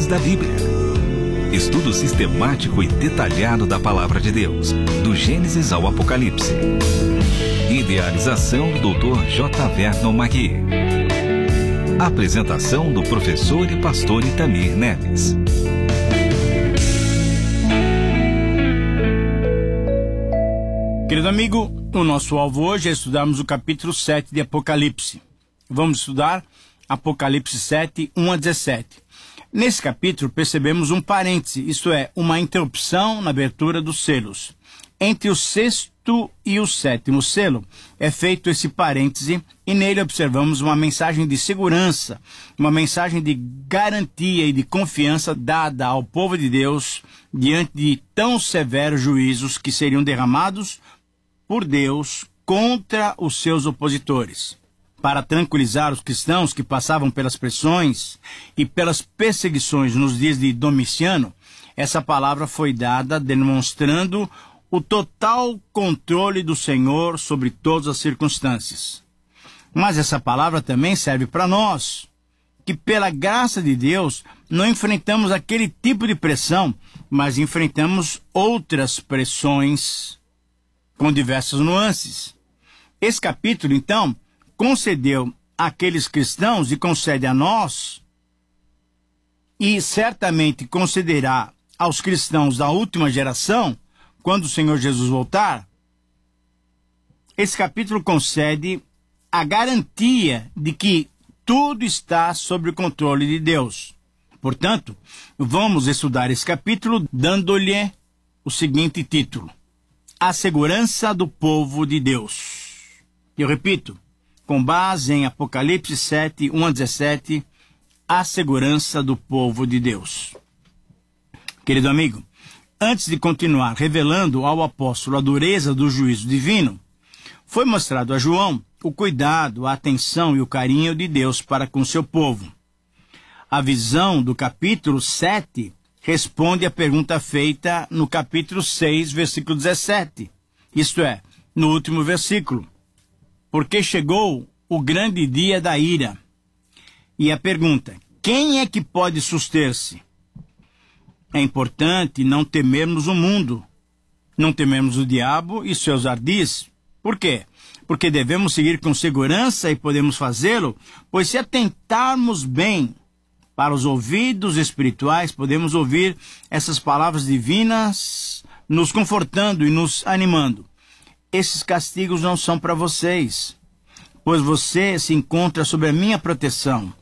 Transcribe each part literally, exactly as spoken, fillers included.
da Bíblia. Estudo sistemático e detalhado da Palavra de Deus, do Gênesis ao Apocalipse. Idealização do doutor J. Vernon Magui. Apresentação do professor e pastor Itamir Neves. Querido amigo, o nosso alvo hoje é estudarmos o capítulo sete de Apocalipse. Vamos estudar Apocalipse sete, um a dezessete. Nesse capítulo percebemos um parêntese, isto é, uma interrupção na abertura dos selos. Entre o sexto e o sétimo selo é feito esse parêntese e nele observamos uma mensagem de segurança, uma mensagem de garantia e de confiança dada ao povo de Deus diante de tão severos juízos que seriam derramados por Deus contra os seus opositores. Para tranquilizar os cristãos que passavam pelas pressões e pelas perseguições nos dias de Domiciano, essa palavra foi dada demonstrando o total controle do Senhor sobre todas as circunstâncias. Mas essa palavra também serve para nós, que pela graça de Deus não enfrentamos aquele tipo de pressão, mas enfrentamos outras pressões com diversas nuances. Esse capítulo, então, concedeu àqueles cristãos e concede a nós, e certamente concederá aos cristãos da última geração, quando o Senhor Jesus voltar. Esse capítulo concede a garantia de que tudo está sob o controle de Deus. Portanto, vamos estudar esse capítulo dando-lhe o seguinte título: A segurança do povo de Deus. Eu repito, com base em Apocalipse sete, um a dezessete, a segurança do povo de Deus. Querido amigo, antes de continuar revelando ao apóstolo a dureza do juízo divino, foi mostrado a João o cuidado, a atenção e o carinho de Deus para com seu povo. A visão do capítulo sete responde à pergunta feita no capítulo seis, versículo dezessete, isto é, no último versículo. Porque chegou o grande dia da ira. E a pergunta: quem é que pode suster-se? É importante não temermos o mundo, não temermos o diabo e seus ardis. Por quê? Porque devemos seguir com segurança e podemos fazê-lo, pois se atentarmos bem para os ouvidos espirituais, podemos ouvir essas palavras divinas nos confortando e nos animando. Esses castigos não são para vocês, pois você se encontra sob a minha proteção.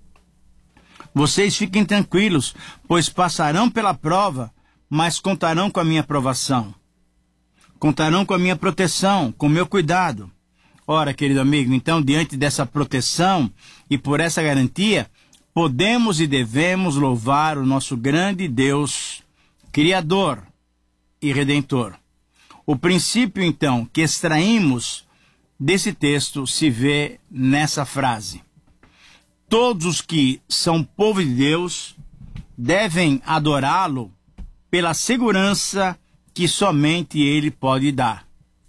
Vocês fiquem tranquilos, pois passarão pela prova, mas contarão com a minha aprovação. Contarão com a minha proteção, com o meu cuidado. Ora, querido amigo, então, diante dessa proteção e por essa garantia, podemos e devemos louvar o nosso grande Deus, Criador e Redentor. O princípio, então, que extraímos desse texto se vê nessa frase: todos os que são povo de Deus devem adorá-lo pela segurança que somente ele pode dar.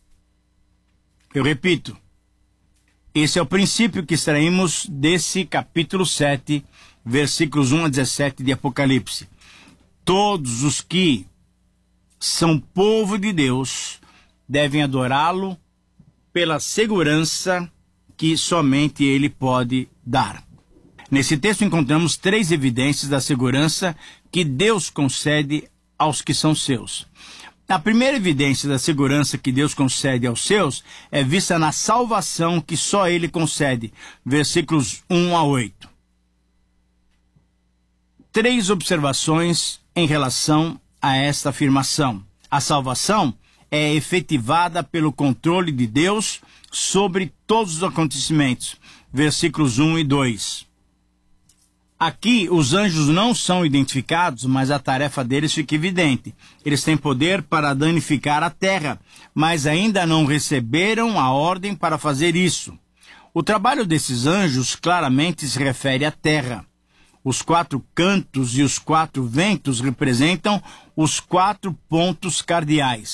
Eu repito, esse é o princípio que extraímos desse capítulo sete, versículos um a dezessete de Apocalipse. Todos os que são povo de Deus devem adorá-lo pela segurança que somente ele pode dar. Nesse texto encontramos três evidências da segurança que Deus concede aos que são seus. A primeira evidência da segurança que Deus concede aos seus é vista na salvação que só ele concede, versículos um a oito. Três observações em relação a esta afirmação. A salvação é efetivada pelo controle de Deus sobre todos os acontecimentos, versículos um e dois. Aqui, os anjos não são identificados, mas a tarefa deles fica evidente. Eles têm poder para danificar a terra, mas ainda não receberam a ordem para fazer isso. O trabalho desses anjos claramente se refere à terra. Os quatro cantos e os quatro ventos representam os quatro pontos cardeais.